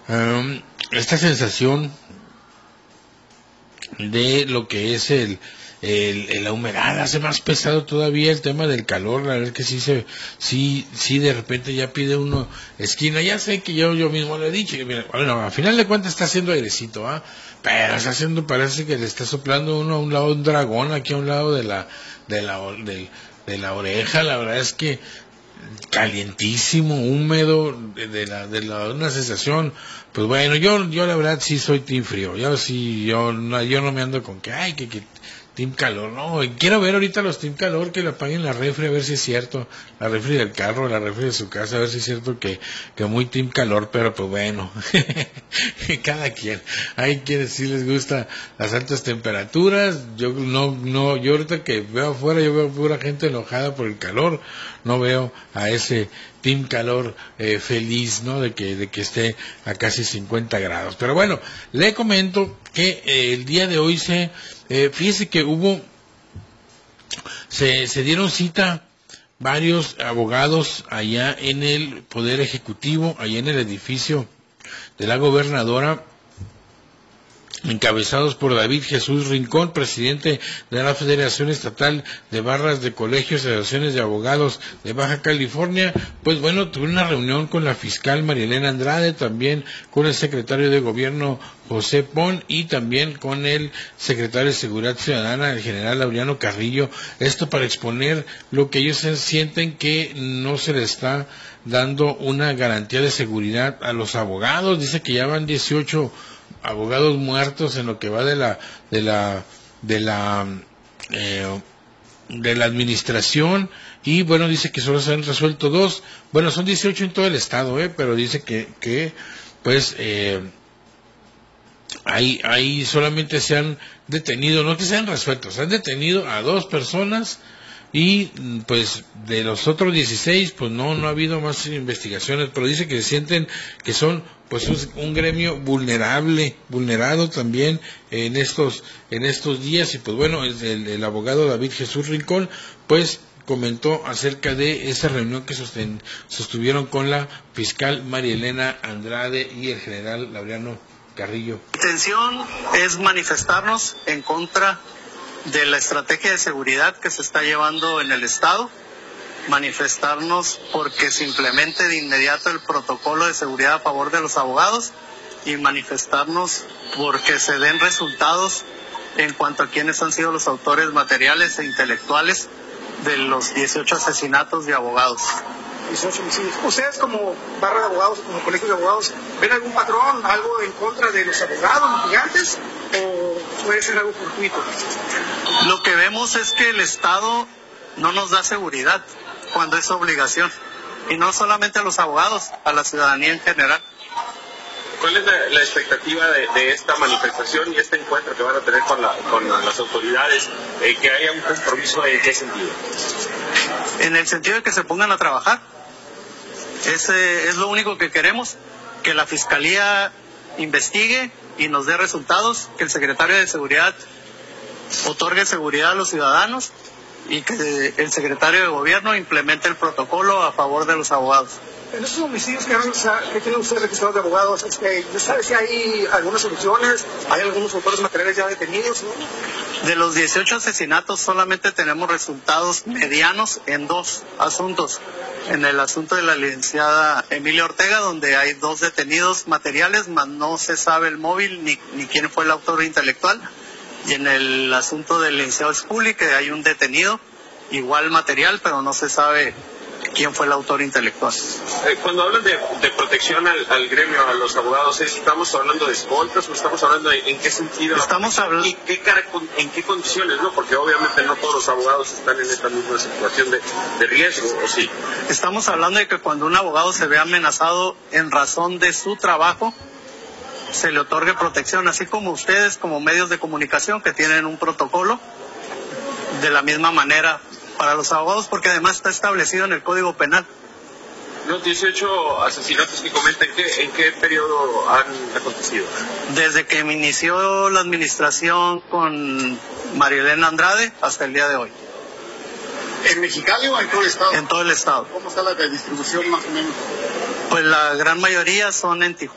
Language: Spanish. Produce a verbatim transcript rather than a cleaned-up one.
um, esta sensación de lo que es el El, el, la humedad hace más pesado todavía el tema del calor. La verdad es que sí se, sí, sí de repente ya pide uno esquina. Ya sé que yo, yo mismo le he dicho, mira, bueno, al final de cuentas está haciendo airecito, ¿ah? Pero está haciendo, parece que le está soplando uno a un lado un dragón, aquí a un lado de la, de la, de, de la oreja. La verdad es que calientísimo, húmedo, de, de la, de la, una sensación. Pues bueno, yo, yo la verdad sí soy team frío. Yo sí, yo no, yo no me ando con que, ay, que, que Team Calor, no, quiero ver ahorita los Team Calor que le apaguen la refri a ver si es cierto, la refri del carro, la refri de su casa, a ver si es cierto que, que muy Team Calor, pero pues bueno, cada quien, hay quienes sí les gusta las altas temperaturas. Yo no, no, yo ahorita que veo afuera, yo veo pura gente enojada por el calor, no veo a ese Team Calor eh, feliz, ¿no? De que, de que esté a casi cincuenta grados. Pero bueno, le comento que eh, el día de hoy se, eh, fíjese que hubo, se, se dieron cita varios abogados allá en el Poder Ejecutivo, allá en el edificio de la gobernadora, encabezados por David Jesús Rincón, presidente de la Federación Estatal de Barras de Colegios y Asociaciones de Abogados de Baja California. Pues bueno, tuve una reunión con la fiscal María Elena Andrade, también con el secretario de Gobierno José Pon y también con el secretario de Seguridad Ciudadana, el general Laureano Carrillo, esto para exponer lo que ellos sienten que no se les está dando una garantía de seguridad a los abogados. Dice que ya van dieciocho abogados muertos en lo que va de la de la de la eh, de la administración, y bueno, dice que solo se han resuelto dos. Bueno, son dieciocho en todo el estado, eh, pero dice que que pues eh, ahí ahí solamente se han detenido, no que se han resuelto, se han detenido a dos personas. Y pues de los otros dieciséis pues no no ha habido más investigaciones, pero dice que se sienten que son pues un, un gremio vulnerable, vulnerado también en estos en estos días. Y pues bueno, el, el abogado David Jesús Rincón pues comentó acerca de esa reunión que sosten, sostuvieron con la fiscal María Elena Andrade y el general Laureano Carrillo. La intención es manifestarnos en contra de la estrategia de seguridad que se está llevando en el estado, manifestarnos porque se implemente de inmediato el protocolo de seguridad a favor de los abogados y manifestarnos porque se den resultados en cuanto a quiénes han sido los autores materiales e intelectuales de los dieciocho asesinatos de abogados. dieciocho homicidios. ¿Ustedes como barra de abogados, como colegio de abogados, ven algún patrón, algo en contra de los abogados litigantes, o puede ser algo fortuito? Lo que vemos es que el Estado no nos da seguridad cuando es obligación, y no solamente a los abogados, a la ciudadanía en general. ¿Cuál es la, la expectativa de, de esta manifestación y este encuentro que van a tener con, la, con las autoridades? Eh, ¿Que haya un compromiso en qué sentido? En el sentido de que se pongan a trabajar. Ese es lo único que queremos, que la Fiscalía investigue y nos dé resultados, que el secretario de Seguridad otorgue seguridad a los ciudadanos y que el secretario de Gobierno implemente el protocolo a favor de los abogados. En esos homicidios que, que tienen ustedes registrados de abogados, este, ¿sabe si hay algunas soluciones? ¿Hay algunos autores materiales ya detenidos, ¿no? De los dieciocho asesinatos solamente tenemos resultados medianos en dos asuntos. En el asunto de la licenciada Emilia Ortega, donde hay dos detenidos materiales, mas no se sabe el móvil ni, ni quién fue el autor intelectual. Y en el asunto del licenciado Spuli, que hay un detenido, igual material, pero no se sabe quién fue el autor intelectual. Eh, cuando hablan de, de protección al, al gremio, a los abogados, ¿estamos hablando de escoltas o estamos hablando de en qué sentido? Estamos hablando... ¿Y qué, en qué condiciones, no? Porque obviamente no todos los abogados están en esta misma situación de, de riesgo, ¿o sí? Estamos hablando de que cuando un abogado se ve amenazado en razón de su trabajo, se le otorgue protección, así como ustedes como medios de comunicación que tienen un protocolo de la misma manera para los abogados, porque además está establecido en el Código Penal. Los dieciocho asesinatos que comentan, ¿en qué, en qué periodo han acontecido? Desde que me inició la administración con María Elena Andrade hasta el día de hoy. ¿En Mexicali o en todo el estado? En todo el estado. ¿Cómo está la distribución más o menos? Pues la gran mayoría son en Tijuana.